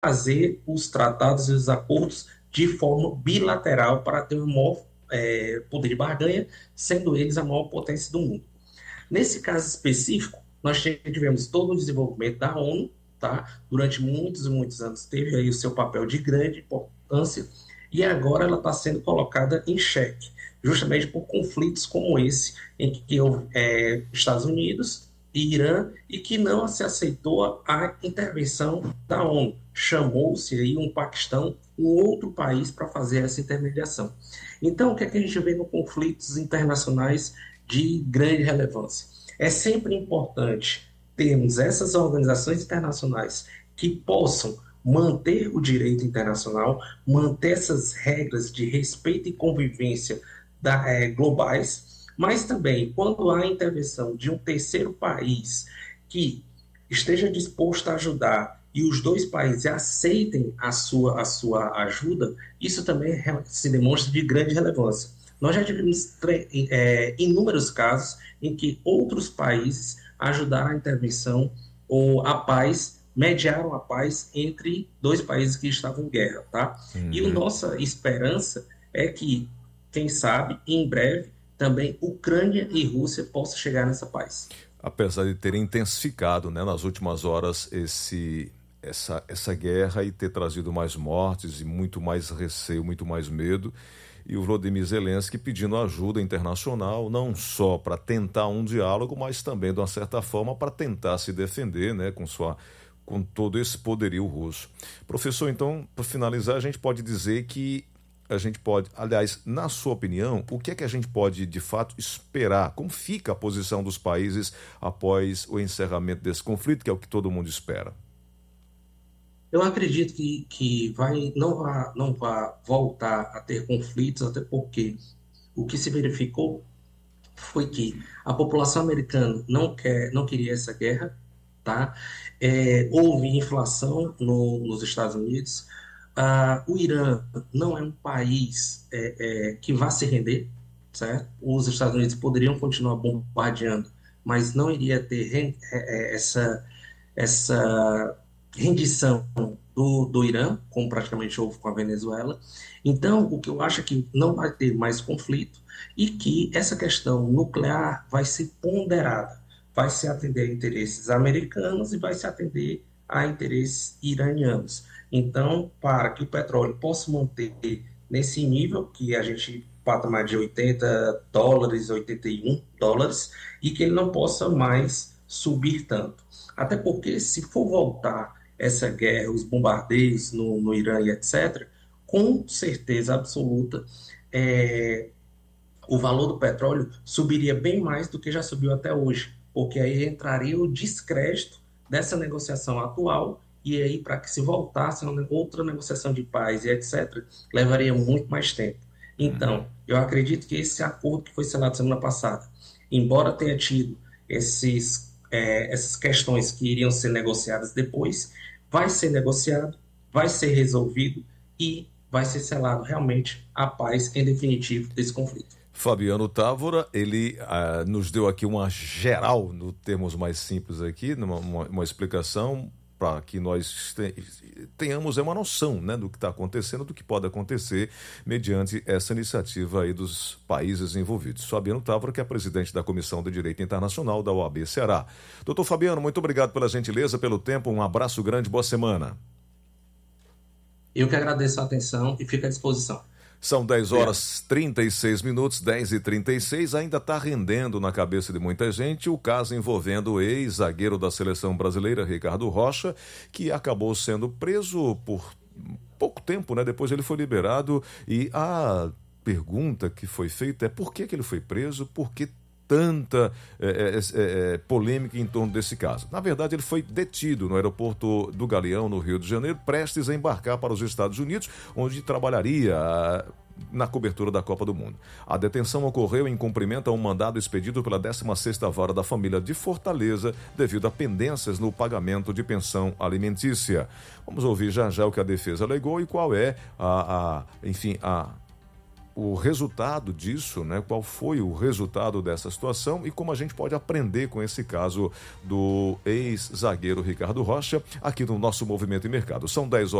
fazer os tratados e os acordos de forma bilateral para ter um maior poder de barganha, sendo eles a maior potência do mundo. Nesse caso específico, nós tivemos todo o desenvolvimento da ONU, tá? Durante muitos e muitos anos teve aí o seu papel de grande importância e agora ela está sendo colocada em xeque, justamente por conflitos como esse, em que houve Estados Unidos e Irã, e que não se aceitou a intervenção da ONU. Chamou-se aí um Paquistão, um outro país, para fazer essa intermediação. Então, o que é que a gente vê nos conflitos internacionais de grande relevância? É sempre importante termos essas organizações internacionais que possam manter o direito internacional, manter essas regras de respeito e convivência globais, mas também quando há intervenção de um terceiro país que esteja disposto a ajudar e os dois países aceitem a sua ajuda, isso também se demonstra de grande relevância. Nós já tivemos inúmeros casos em que outros países ajudaram a intervenção ou a paz, mediaram a paz entre dois países que estavam em guerra, tá? E a nossa esperança é que, quem sabe, em breve, também Ucrânia e Rússia possam chegar nessa paz. Apesar de terem intensificado, né, nas últimas horas essa guerra e ter trazido mais mortes e muito mais receio, muito mais medo, e o Volodymyr Zelensky pedindo ajuda internacional, não só para tentar um diálogo, mas também, de uma certa forma, para tentar se defender, né, com todo esse poderio russo. Professor, então, para finalizar, a gente pode dizer que aliás, na sua opinião, o que é que a gente pode, de fato, esperar? Como fica a posição dos países após o encerramento desse conflito, que é o que todo mundo espera? Eu acredito que não vai voltar a ter conflitos, até porque o que se verificou foi que a população americana não queria essa guerra, tá? Houve inflação nos Estados Unidos. O Irã não é um país que vá se render, certo? Os Estados Unidos poderiam continuar bombardeando, mas não iria ter essa rendição do Irã, como praticamente houve com a Venezuela. Então, o que eu acho é que não vai ter mais conflito e que essa questão nuclear vai ser ponderada, vai se atender a interesses americanos e vai se atender a interesses iranianos. Então, para que o petróleo possa manter nesse nível, que a gente patamar de $80, $81, e que ele não possa mais subir tanto. Até porque, se for voltar essa guerra, os bombardeios no Irã e etc., com certeza absoluta, o valor do petróleo subiria bem mais do que já subiu até hoje, porque aí entraria o descrédito dessa negociação atual, e aí para que se voltasse a outra negociação de paz e etc., levaria muito mais tempo. Então, eu acredito que esse acordo que foi selado semana passada, embora tenha tido essas questões que iriam ser negociadas depois, vai ser negociado, vai ser resolvido e vai ser selado realmente a paz em definitivo desse conflito. Fabiano Távora, ele nos deu aqui uma geral, no termos mais simples aqui, uma explicação para que nós tenhamos uma noção, né, do que está acontecendo, do que pode acontecer mediante essa iniciativa aí dos países envolvidos. Fabiano Távora, que é presidente da Comissão de Direito Internacional da OAB Ceará. Doutor Fabiano, muito obrigado pela gentileza, pelo tempo, um abraço grande, boa semana. Eu que agradeço a atenção e fico à disposição. São 10 horas 36 minutos, 10h36, ainda está rendendo na cabeça de muita gente o caso envolvendo o ex-zagueiro da seleção brasileira, Ricardo Rocha, que acabou sendo preso por pouco tempo, né? Depois ele foi liberado e a pergunta que foi feita é por que ele foi preso, por que tanta polêmica em torno desse caso. Na verdade, ele foi detido no aeroporto do Galeão, no Rio de Janeiro, prestes a embarcar para os Estados Unidos, onde trabalharia na cobertura da Copa do Mundo. A detenção ocorreu em cumprimento a um mandado expedido pela 16ª Vara da Família de Fortaleza, devido a pendências no pagamento de pensão alimentícia. Vamos ouvir já já o que a defesa alegou e qual é o resultado disso, né? Qual foi o resultado dessa situação e como a gente pode aprender com esse caso do ex-zagueiro Ricardo Rocha aqui no nosso Movimento e Mercado. São 10 horas.